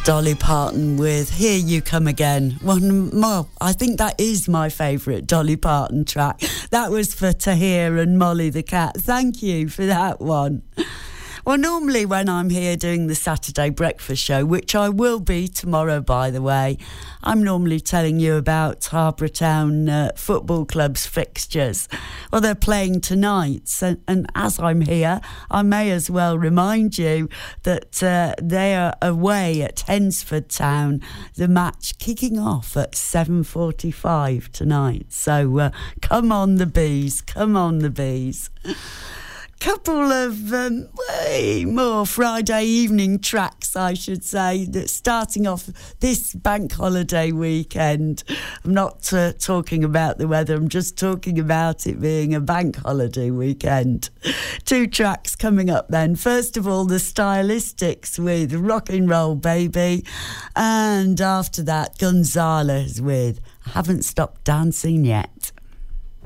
Dolly Parton with Here You Come Again. Well, I think that is my favourite Dolly Parton track. That was for Tahir and Molly the cat. Thank you for that one. Well, normally when I'm here doing the Saturday breakfast show, which I will be tomorrow, by the way, I'm normally telling you about Harborough Town Football Club's fixtures. Well, they're playing tonight, and as I'm here, I may as well remind you that they are away at Hensford Town, the match kicking off at 7:45 tonight. So come on the bees, come on the bees. Couple of way more Friday evening tracks, I should say, that's starting off this bank holiday weekend. I'm not talking about the weather, I'm just talking about it being a bank holiday weekend. Two tracks coming up then. First of all, the Stylistics with Rock and Roll Baby, and after that, Gonzalez with I Haven't Stopped Dancing Yet.